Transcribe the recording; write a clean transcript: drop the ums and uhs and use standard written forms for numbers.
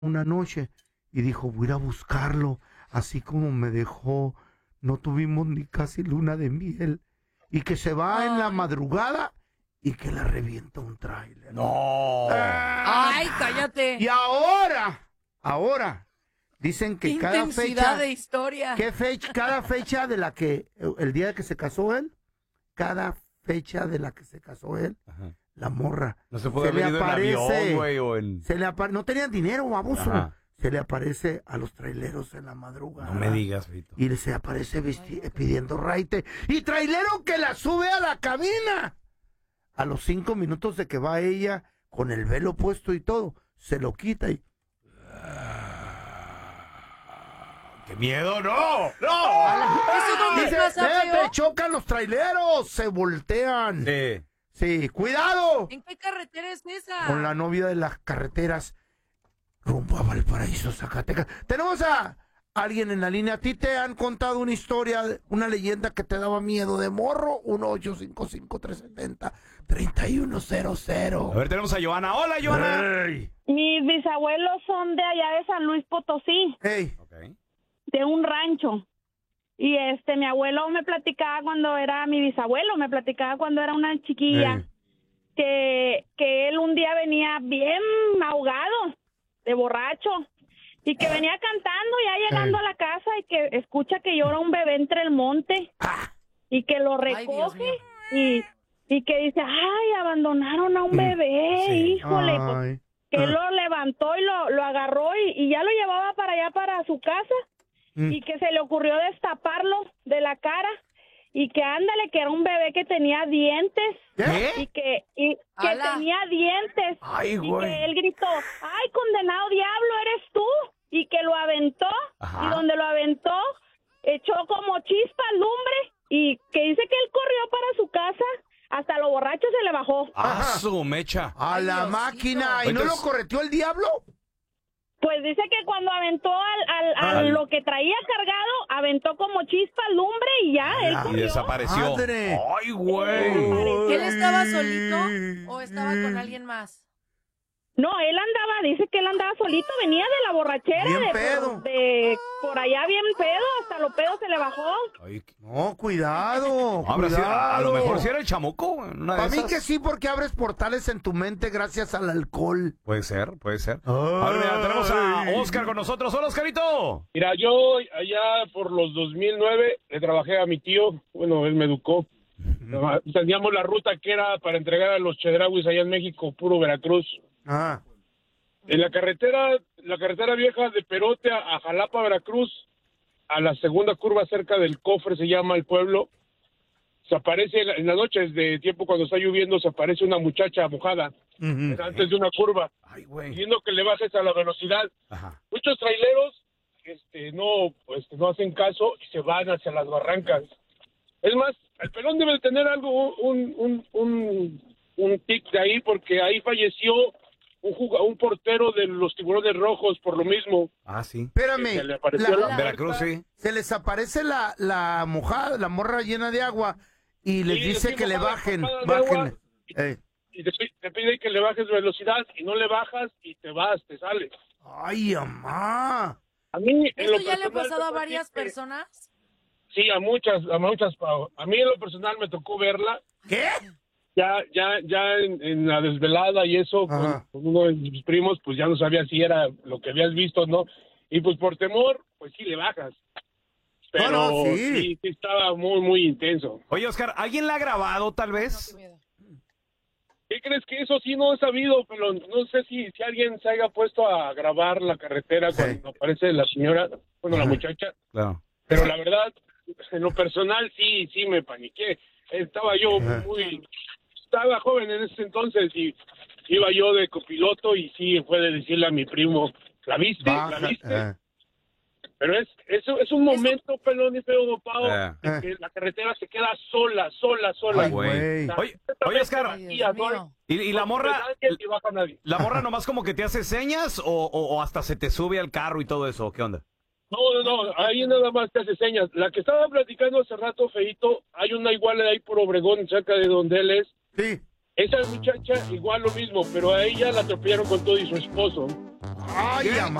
una noche y dijo, voy a ir a buscarlo, así como me dejó, no tuvimos ni casi luna de miel, y que se va en la madrugada y que le revienta un tráiler. No. Ay, cállate. Y ahora, dicen que Qué cada intensidad fecha, de historia. cada fecha de la que, el día que se casó él, cada fecha de la que se casó él, Ajá. la morra, No se puede haber ido en avión, güey, o en... no tenían dinero, baboso. Ajá. Se le aparece a los traileros en la madrugada. No me digas, Feito. Y se aparece pidiendo raite. Y trailero que la sube a la cabina. A los 5 minutos de que va ella con el velo puesto y todo, se lo quita y... ¡Qué miedo! ¡No! ¡No! ¿Eso dónde Dice, pasa, feo? chocan los traileros, se voltean. Sí. Sí, cuidado. ¿En qué carretera es esa? Con la novia de las carreteras rumbo a Valparaíso, Zacatecas. Tenemos a alguien en la línea. ¿A ti te han contado una historia, una leyenda que te daba miedo de morro? 1-855-370-3100. A ver, tenemos a Joana. ¡Hola, Joana! ¡Ey! Mis bisabuelos son de allá de San Luis Potosí, ¡Ey! Okay. de un rancho. Y mi abuelo me platicaba cuando era mi bisabuelo, me platicaba cuando era una chiquilla, que él un día venía bien ahogado, de borracho, y que venía cantando ya llegando a la casa y que escucha que llora un bebé entre el monte y que lo Ay, Dios recoge y que dice, ay, abandonaron a un bebé, Sí. híjole, pues, Ay. que él lo levantó y lo agarró y ya lo llevaba para allá, para su casa, y que se le ocurrió destaparlo de la cara, y que ándale, que era un bebé que tenía dientes, y que ¡Hala! tenía dientes, Ay, y güey. que él gritó, ay, condenado diablo, eres tú, y que lo aventó, Ajá. y donde lo aventó, echó como chispa lumbre, y que dice que él corrió para su casa, hasta lo borracho se le bajó. ¡Ah, su mecha! A Ay, la Diosito. máquina. ¿Y no Entonces- lo correteó el diablo? Pues dice que cuando aventó al lo que traía cargado, aventó como chispa lumbre y ya, él Y corrió. desapareció. Madre. ¡Ay, güey! ¿Que él estaba solito o estaba con alguien más? No, él andaba, dice que él andaba solito, venía de la borrachera, Bien de, pedo. de por allá bien pedo, hasta los pedos se le bajó. Ay, No, cuidado. hombre, sí, cuidado. a lo mejor sí era el chamuco. Una de Para mí esas. que sí, porque abres portales en tu mente gracias al alcohol. Puede ser, puede ser. Ay. A ver, mira, tenemos a Oscar con nosotros. ¡Hola, Oscarito! Mira, yo allá por los 2009 le trabajé a mi tío, bueno, él me educó. Teníamos la ruta que era para entregar a los chedrauis allá en México, puro Veracruz. Ah. En la carretera vieja de Perote a Jalapa, Veracruz, a la segunda curva cerca del Cofre, se llama el pueblo, se aparece en las noches de tiempo cuando está lloviendo, se aparece una muchacha mojada antes de una curva, Ay, güey. pidiendo que le bajes a la velocidad. Ajá. Muchos traileros no hacen caso y se van hacia las barrancas. Es más, el pelón debe tener algo, un tic de ahí, porque ahí falleció un portero de los Tiburones Rojos por lo mismo. Ah, sí. Espérame. Se le apareció la- Veracruz, sí. Se les aparece la mojada, la morra llena de agua y les Sí, dice sí, que le mojada, bajen. mojada de Bájenle. agua. Y te pide que le bajes velocidad y no le bajas y te vas, te sales. Ay, mamá. A mí, en ¿Eso lo ya le ha personal, pasado a te puedo varias decir que- personas? Sí, a muchas, Pau. A mí en lo personal me tocó verla. ¿Qué? Ya en la desvelada y eso, Ajá. con uno de mis primos, pues ya no sabía si era lo que habías visto o no. Y pues por temor, pues sí le bajas. Pero No, sí. sí estaba muy, muy intenso. Oye, Oscar, ¿alguien la ha grabado, tal vez? ¿Qué crees? Que eso sí no he sabido, pero no sé si alguien se haya puesto a grabar la carretera Sí. cuando aparece la señora, bueno, la muchacha. Claro. Pero la verdad, en lo personal sí me paniqué. Estaba yo estaba joven en ese entonces y iba yo de copiloto y sí fue de decirle a mi primo, ¿la viste? Baja. ¿La viste? Pero es un momento, pelón y feo, Pau, en que la carretera se queda sola. Ay, güey. Oye, Oscar, Ay, Dios mío. ¿y la morra? Y baja nadie. ¿La morra nomás como que te hace señas o hasta se te sube al carro y todo eso? ¿Qué onda? No, ahí nada más te hace señas. La que estaba platicando hace rato, Feito, hay una igual ahí por Obregón, cerca de donde él es. Sí. Esa muchacha igual lo mismo, pero a ella la atropellaron con todo y su esposo. Ay,